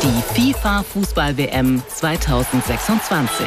Die FIFA-Fußball-WM 2026.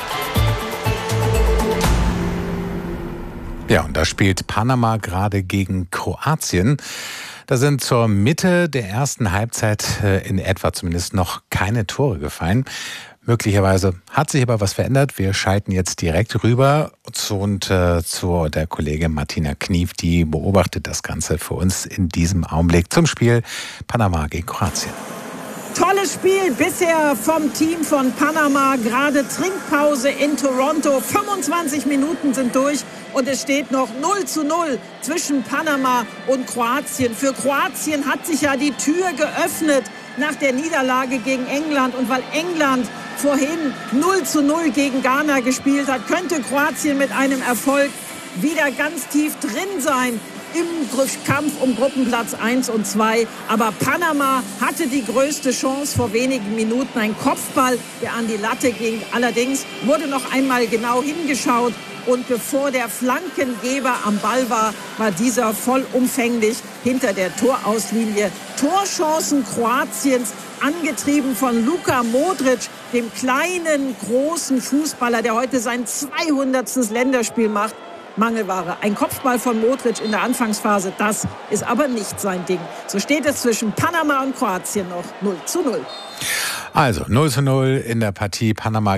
Ja, und da spielt Panama gerade gegen Kroatien. Da sind zur Mitte der ersten Halbzeit in etwa zumindest noch keine Tore gefallen. Möglicherweise hat sich aber was verändert. Wir schalten jetzt direkt rüber zu der Kollegin Martina Knief, die beobachtet das Ganze für uns in diesem Augenblick zum Spiel Panama gegen Kroatien. Tolles Spiel bisher vom Team von Panama. Gerade Trinkpause in Toronto. 25 Minuten sind durch und es steht noch 0:0 zwischen Panama und Kroatien. Für Kroatien hat sich ja die Tür geöffnet nach der Niederlage gegen England. Und weil England vorhin 0:0 gegen Ghana gespielt hat, könnte Kroatien mit einem Erfolg wieder ganz tief drin sein im Kampf um Gruppenplatz 1 und 2. Aber Panama hatte die größte Chance vor wenigen Minuten. Ein Kopfball, der an die Latte ging. Allerdings wurde noch einmal genau hingeschaut. Und bevor der Flankengeber am Ball war, war dieser vollumfänglich hinter der Torauslinie. Torchancen Kroatiens, angetrieben von Luka Modric, dem kleinen, großen Fußballer, der heute sein 200. Länderspiel macht. Mangelware. Ein Kopfball von Modric in der Anfangsphase, das ist aber nicht sein Ding. So steht es zwischen Panama und Kroatien noch 0:0. Also 0:0 in der Partie Panama